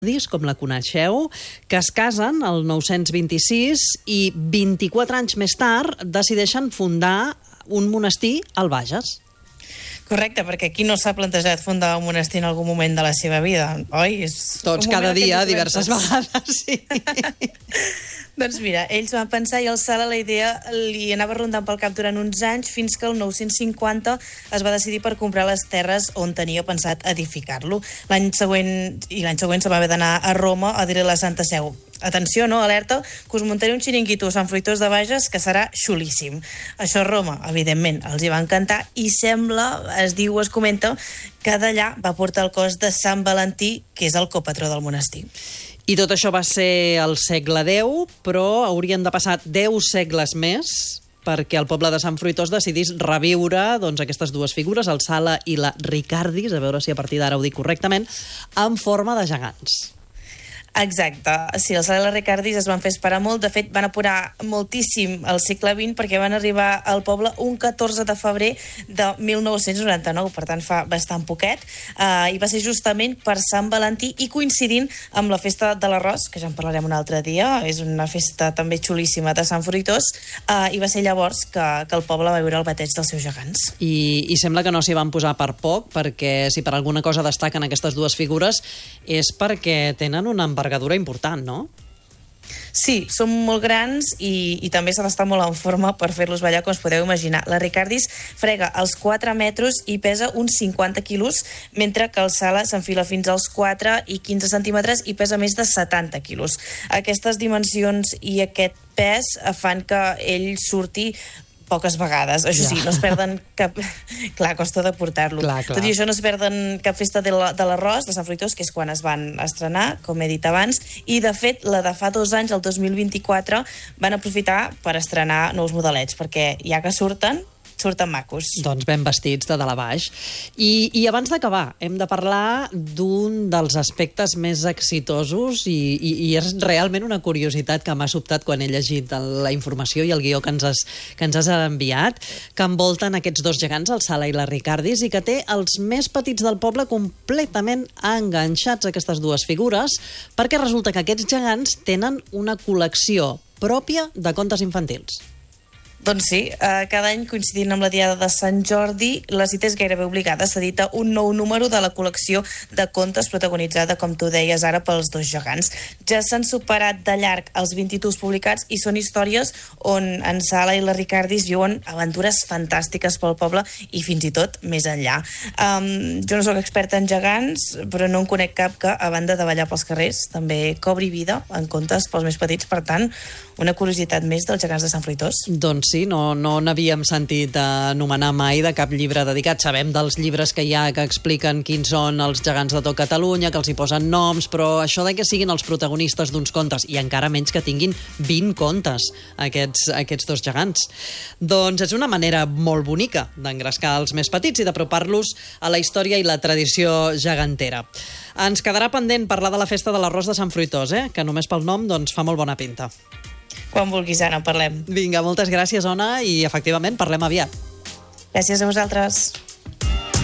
com la coneixeu, que es casen el 926 i 24 anys més tard decideixen fundar un monestir al Bages. Correcte, perquè qui no s'ha plantejat fundar un monestir en algun moment de la seva vida, oi? Tots cada dia, diverses vegades, sí. Doncs mira, ells van pensar i el Sala la idea li anava rondant pel cap durant uns anys fins que el 950 es va decidir per comprar les terres on tenia pensat edificar-lo. L'any següent se va haver d'anar a Roma a dir-li a la Santa Seu: atenció, no, alerta, que us muntaré un xiringuito a Sant Fruitós de Bages que serà xulíssim. Això a Roma, evidentment, els hi va encantar i sembla, es diu, es comenta, que d'allà va portar el cos de Sant Valentí, que és el copatró del monestir. I tot això va ser al segle X, però haurien de passar 10 segles més perquè el poble de Sant Fruitós decidís reviure aquestes dues figures, el Sala i la Ricardis, a veure si a partir d'ara ho dic correctament, en forma de gegants. Exacte. Sí, el Sala i la Ricardis es van fer esperar molt. De fet, van apurar moltíssim al segle XX perquè van arribar al poble un 14 de febrer de 1999, per tant fa bastant poquet, i va ser justament per Sant Valentí i coincidint amb la festa de l'arròs, que ja en parlarem un altre dia, és una festa també xulíssima de Sant Fruitós, i va ser llavors que el poble va viure el bateig dels seus gegants. I sembla que no s'hi van posar per poc, perquè si per alguna cosa destaquen aquestes dues figures és perquè tenen una envergadura important, no? Sí, són molt grans i també s'ha d'estar molt en forma per fer-los ballar, com us podeu imaginar. La Ricardis frega els 4 metres i pesa uns 50 quilos, mentre que el Sala s'enfila fins als 4 i 15 centímetres i pesa més de 70 quilos. Aquestes dimensions i aquest pes fan que ell surti poques vegades. Això sí, no es perden cap... Clar, costa de portar-lo. Tot i això, no es perden cap festa de l'arròs de Sant Fruitós, que és quan es van estrenar, com he dit abans, i de fet, la de fa 2 anys, el 2024, van aprofitar per estrenar nous modelets, perquè ja que surten macos. Doncs ben vestits de dalt a baix. I abans d'acabar, hem de parlar d'un dels aspectes més exitosos i és realment una curiositat que m'ha sobtat quan he llegit la informació i el guió que ens has enviat, que envolten aquests dos gegants, el Sala i la Ricardis, i que té els més petits del poble completament enganxats a aquestes dues figures, perquè resulta que aquests gegants tenen una col·lecció pròpia de contes infantils. Doncs sí, cada any coincidint amb la Diada de Sant Jordi, la cita és gairebé obligada. S'edita un nou número de la col·lecció de contes protagonitzada, com tu deies ara, pels dos gegants. Ja s'han superat de llarg els 20 títols publicats i són històries on en Sala i la Ricardis viuen aventures fantàstiques pel poble i fins i tot més enllà. Jo no sóc experta en gegants, però no en conec cap que, a banda de ballar pels carrers, també cobri vida en contes pels més petits. Per tant, una curiositat més dels gegants de Sant Fruitós. Doncs sí, no n'havíem sentit anomenar mai de cap llibre dedicat. Sabem dels llibres que hi ha que expliquen quins són els gegants de tot Catalunya, que els hi posen noms, però això de que siguin els protagonistes d'uns contes, i encara menys que tinguin 20 contes, aquests dos gegants. Doncs és una manera molt bonica d'engrescar els més petits i d'apropar-los a la història i la tradició gegantera. Ens quedarà pendent parlar de la festa de l'arròs de Sant Fruitós, que només pel nom fa molt bona pinta. Quan vulguis, Anna, parlem. Vinga, moltes gràcies, Ona, i efectivament parlem aviat. Gràcies a vosaltres.